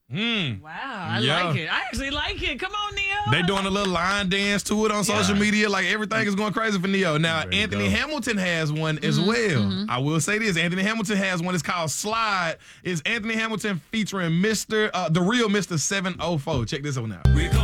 Wow, I like it. I actually like it. Come on, Neo. They doing a little line dance to it on social media. Like everything is going crazy for Neo. Now, Anthony Hamilton has one as well. I will say this. Anthony Hamilton has one. It's called Slide. It's Anthony Hamilton featuring the real Mr. 704. Check this one out.